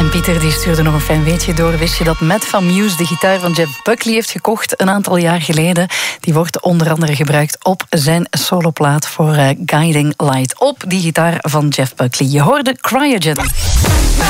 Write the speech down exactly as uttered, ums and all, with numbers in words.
En Pieter die stuurde nog een fijn weetje door. Wist je dat Matt van Muse de gitaar van Jeff Buckley heeft gekocht een aantal jaar geleden? Die wordt onder andere gebruikt op zijn soloplaat voor uh, Guiding Light. Op die gitaar van Jeff Buckley. Je hoorde Cryogen.